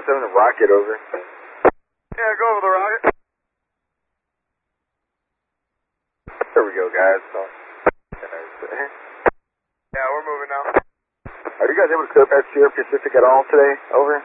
557 Rocket, over. Yeah, go over the Rocket. There we go, guys. Yeah, we're moving now. Are you guys able to clear past Sierra Pacific at all today? Over.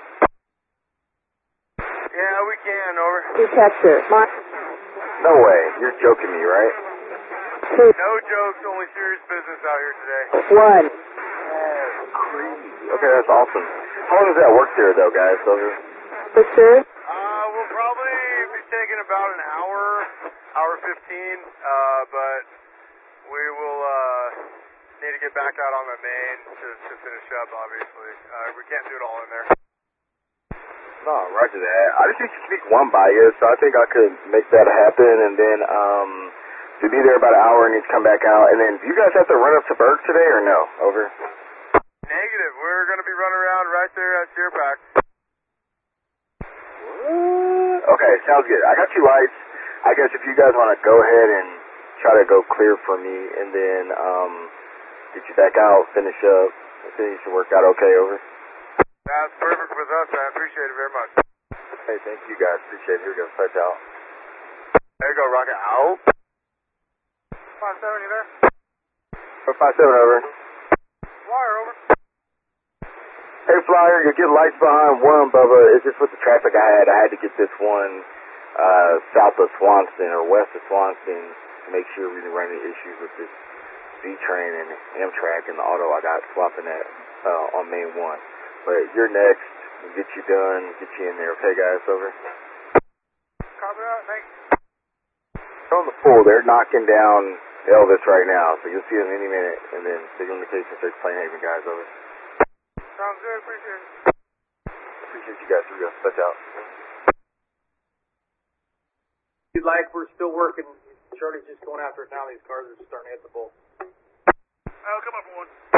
Yeah, we can, over. Detector. No way. You're joking me, right? No jokes, only serious business out here today. 1. Crazy. Okay, that's awesome. How long does that work there, though, guys? Over. Victor. We'll probably be taking about an hour 15, but we will need to get back out on the main to finish up, obviously. We can't do it all in there. No, roger that. I just need to speak one by you, so I think I could make that happen, and then, to be there about an hour and need to come back out, and then, do you guys have to run up to Berg today, or no? Over. Negative. We're going to be running around right there at Sierra Pack. Okay, sounds good. I got 2 lights. I guess if you guys want to go ahead and try to go clear for me, and then, get you back out, finish up, I think you should work out okay, over. That's perfect with us, man. Appreciate it very much. Hey, thank you guys. Appreciate it. Here we go. Touch out. There you go, Rocket. Out. 57, you there? 57, over. Flyer, over. Hey, Flyer, you get lights behind one, Bubba. It's just with the traffic I had to get this one south of Swanston or west of Swanston to make sure we didn't run any issues with this V-Train and Amtrak and the auto I got swapping that on main 1. But you're next. We'll get you done, get you in there. Okay, guys, over. Copy that, thanks. On the full, they're knocking down Elvis right now, so you'll see them any minute. And then signal indication search Plain Haven, guys, over. Sounds good, appreciate it. Appreciate you guys. Here we go. Touch out. Like we're still working. Shorty's just going after it now. These cars are starting to hit the bull. I'll come up for one.